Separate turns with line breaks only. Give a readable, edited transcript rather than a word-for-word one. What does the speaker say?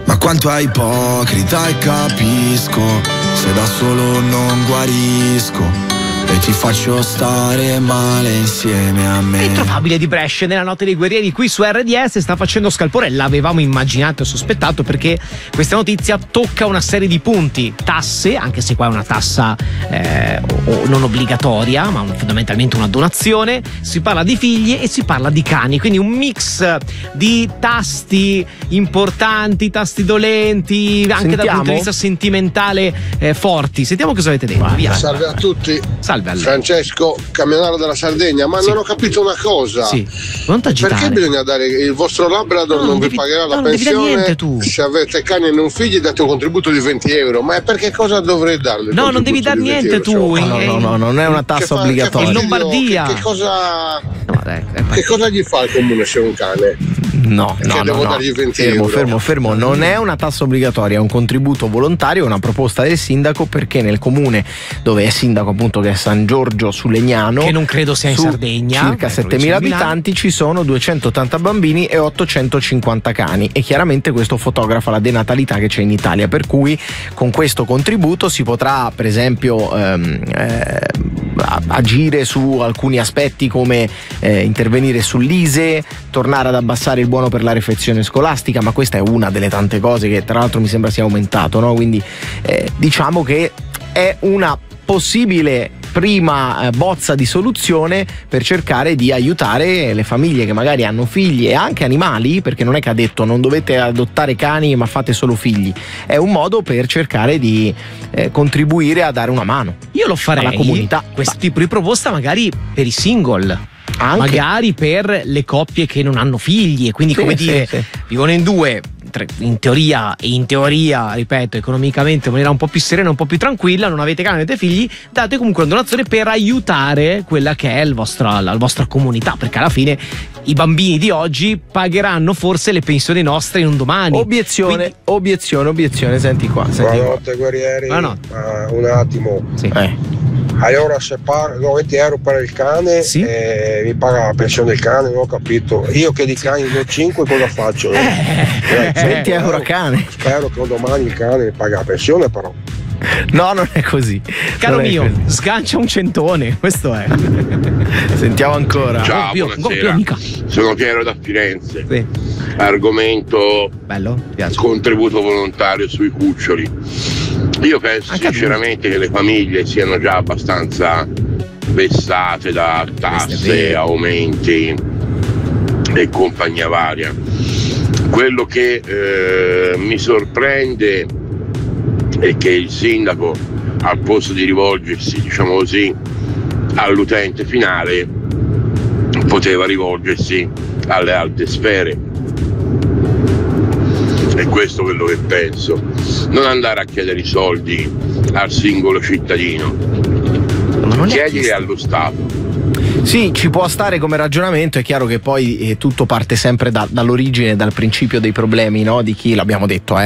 Ma quanto è ipocrita e capisco, se da solo non guarisco e ti faccio stare male insieme a me.
Introvabile di Brescia nella notte dei guerrieri qui su RDS sta facendo scalpore, l'avevamo immaginato e sospettato, perché questa notizia tocca una serie di punti. Tasse, anche se qua è una tassa non obbligatoria, ma fondamentalmente una donazione. Si parla di figli e si parla di cani, quindi un mix di tasti importanti, tasti dolenti, anche dal punto di vista sentimentale forti. Sentiamo cosa avete detto. Via.
Salve a tutti.
Salve.
Francesco, camionaro della Sardegna, ma non ho capito una cosa.
Non t'agitare.
Perché bisogna dare il vostro Labrador non vi pagherà la pensione?
Niente, tu.
Se avete cani e non figli date un contributo di 20 euro. Ma perché cosa dovrei darle?
No, non devi dar niente tu.
No, non è una tassa obbligatoria.
In Lombardia.
Che cosa gli fa il comune se è un cane?
No,
devo dargli 20 euro.
Fermo, non è una tassa obbligatoria, è un contributo volontario, è una proposta del sindaco, perché nel comune dove è sindaco, appunto, che è San Giorgio su Legnano,
che non credo sia in Sardegna,
circa 7.000 abitanti, ci sono 280 bambini e 850 cani, e chiaramente questo fotografa la denatalità che c'è in Italia, per cui con questo contributo si potrà, per esempio, agire su alcuni aspetti, come intervenire sull'ISEE, tornare ad abbassare il buono per la refezione scolastica, ma questa è una delle tante cose che tra l'altro mi sembra sia aumentato, no? Quindi diciamo che è una possibile prima bozza di soluzione per cercare di aiutare le famiglie che magari hanno figli e anche animali, perché non è che ha detto non dovete adottare cani ma fate solo figli, è un modo per cercare di contribuire a dare una mano.
Io lo farei
alla comunità.
Questo tipo di proposta magari per i single,
anche.
Magari per le coppie che non hanno figli e quindi vivono in due, in teoria, ripeto, economicamente in maniera un po' più serena, un po' più tranquilla, non avete cani, avete figli, date comunque una donazione per aiutare quella che è la vostra comunità, perché alla fine i bambini di oggi pagheranno forse le pensioni nostre in un domani.
Obiezione, senti qua.
Buonanotte guerrieri.
Buonanotte.
Un attimo.
Sì.
Allora se pago 20 euro per il cane, mi paga la pensione del cane, non ho capito. Io che di cani ne ho 5, cosa faccio?
20 euro a cane.
Spero che un domani il cane mi paga la pensione, però.
No, non è così.
Caro mio, sgancia un centone, questo è.
Sentiamo ancora.
Ciao, buonasera. Sono Piero da Firenze.
Sì.
Argomento
bello, piace.
Contributo volontario sui cuccioli. Io penso sinceramente che le famiglie siano già abbastanza vessate da tasse, aumenti e compagnia varia. Quello che mi sorprende è che il sindaco, al posto di rivolgersi, diciamo così, all'utente finale, poteva rivolgersi alle alte sfere. È questo quello che penso. Non andare a chiedere i soldi al singolo cittadino, chiedili allo Stato.
Sì, ci può stare come ragionamento, è chiaro che poi tutto parte sempre dall'origine, dal principio dei problemi, no? Di chi, l'abbiamo detto,